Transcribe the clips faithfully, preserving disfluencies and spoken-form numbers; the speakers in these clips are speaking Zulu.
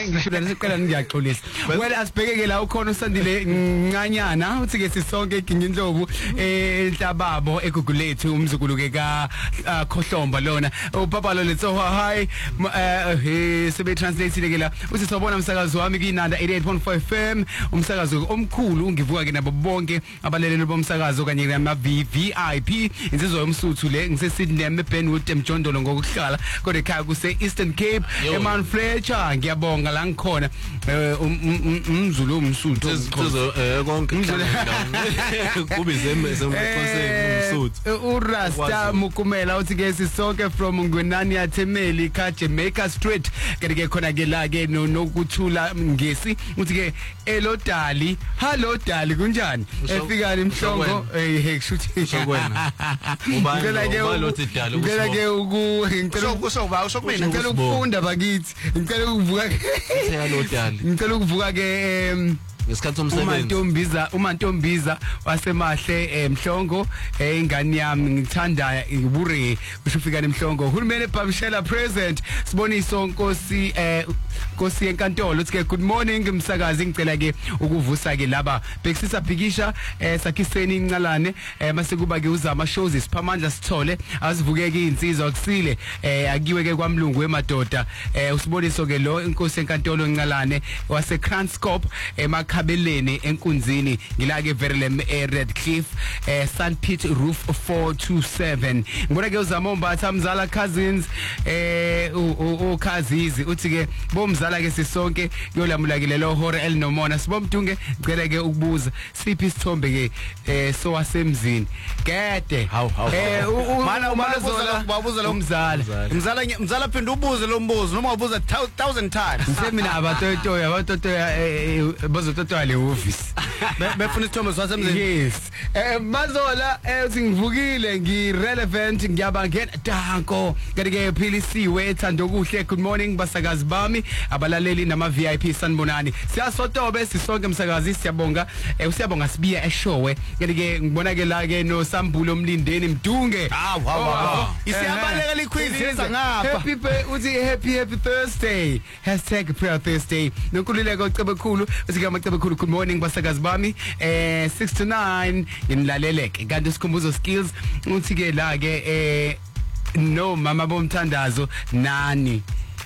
ngishilo lesicela ngiyaxolisa well asibhekeke la ukhona uSandile Ncanyana uthi ke sisonke iGingindlovu ehlababo eGugulethu umzukulu ke ka Khohlomba lona ubaba lo letso hi eh sebe translate ke la uthi sobona umsakazo wami kiNanda eighty-eight point four F M umsakazo omkhulu ungivuka ke nabo bonke abaleleli bomsakazo kanye nama V I P insizwa yomsuthu le ngise Sydney eBenwood eMjondolo ngokuhlala kodwa ekhaya kuse Eastern Cape eMount Fletcher ngiyabonga la ngikhona umzulu umsuthu insizwa eh konke kubize semkhoseni umsuthu uRasta Mukumela uthi ke sisonke from Ngwenani yaThemeli ka Jamaica Street ke khona ke la ke nokuthula ngesi uthi ke elo dali hello dali kunjani efika imhlongo eh hekushuthi sokwena ubani ubalothi dali ngicela ke uku ngicela ukusoba usokubena ngicela ukufunda bakithi ngicela ukuvuka hello dali ngicela ukuvuka ke ngesikhathi somsebenzi uMantombiza uMantombiza wasemahle emhlongo ingane yami ngithanda ibure ushufika emhlongo uhulumeni Bamshela present siboniso Nkosi eh Nkosi enkantolo uthi ke good morning umsakazi ngicela ke ukuvusa ke laba bekisisa bhikisha eh sakhiseni incalane eh mase kuba ke uzama shows isiphamandla sithole azivukeke insizwa kusile eh akiwe ke kwamlungu wemadoda eh usiboniso ke lo Nkosi enkantolo incalane wase Kranscope emakha Kabeleni enkunzini ngila ke Verulam eRed Cliff eh Sandpit Roof four two seven ngibona ke uzama umbatha mzala cousins eh u Khazizi uthi ke bomzala ke sisonke yolamula ke lelo hore elinomona sibomdunge ngicela ke ukubuza siphi isithombe ke eh so wasemzini gede eh mana umazola babuza lo mzala mzala mzala phinda ubuze lo mbuzo noma ubuza one thousand times semina abatotoya abatotoya bazototoya le office befuna isithombe swasemzini yes eh mazola eh singivukile ngirelevant ngiyabangena danko ke philisiwe ethanda okuhle good morning basakazi bami abalaleli nama V I P sanibonani siyasotobe sisonke umsakazi siyabonga eh usiyabonga sibiya eshowe ke ngibona ke la ke no Sambulo Mlindeni Mdunge ah wow isiyabaleka liquiz yenza ngapha happy uthi happy happy Thursday hashtag prayer Thursday nokululeka ocebekulu uthi ke amacebe khulu good morning basakazi bami eh six to nine nginilaleleke kanti sikhumbuzo skills uthi ke la ke eh no mama bomthandazo nani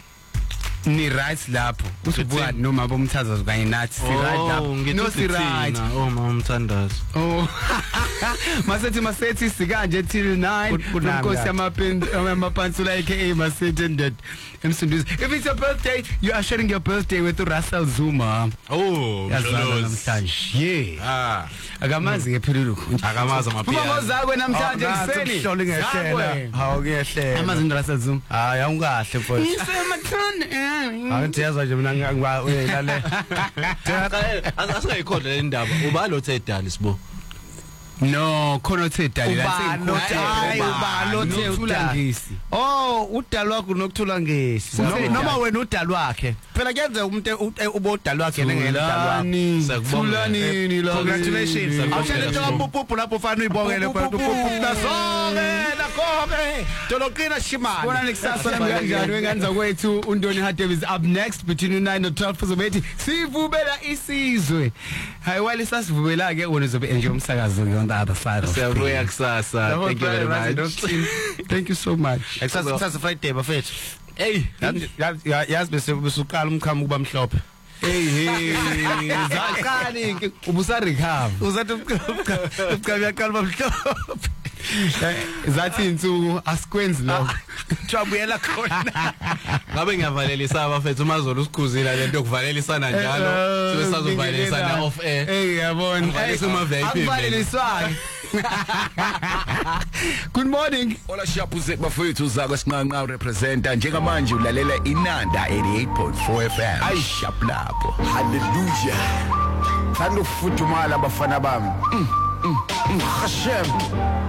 ni right lapho usibuka noma bomthandazo kanye nathi si right lapho no si right oh mama umthandazo oh masethi masethi sikanje till nine Nkosi yamapansula aka Masethi and emsunduzi if it's your birthday you are sharing your birthday with Russell Zuma oh namhlanje yeah ah akamazi ke phela akamazi amaphila uma ngozakwe namhlanje kuseni hlola ngehlela hawo ngehlela amazi Russell Zuma hayi awungahle mfowethu isemathon angithi yaza nje mina ngiba uyilale asingayikhohle le ndaba ubalo tsedali sibo no khona uthedali la hayi ubalo uthula ngisi oh udalo wakho nokuthula ngisi noma wena udalo wakhe phela kuyenza umuntu ubodalo wakhe ngenedalo wakhe sakubonga nini la congratulations awushele toka pupu lapho ufana uyibongele pupu nasonke nakhoke toloqina shimani bona nekusasa namkanjani wengane zakwethu uNdoni Hadebe is up next between nine and twelve uzobethi sivubela isizwe hayi wale sasivubela ke wona uzobe enjoy umsakazo on the other side of siyabuya kusasa thank you very much thank you so much kusasa kusasa Friday bafethu hey yazi bese besuqala umkhamo kuba mhlophe hey hey zakani ubusa recover uzathi ubuqhabi yaqala bamhlophe zathi insuku asikwenzi lokho twabuyela khona ngabe ngiyavalelisa abafethu umazolo usikhuzila lento yokuvalelisana njalo sibe sazovalelisana off air hey yabona ayisuma V I P akuvaleliswana good morning ola shapuze bafethu zakwa sinqanqa representer njengamanje ulalela iNanda eighty-eight point four F M ayishap lapho hallelujah thando futhumala bafana bami Hashem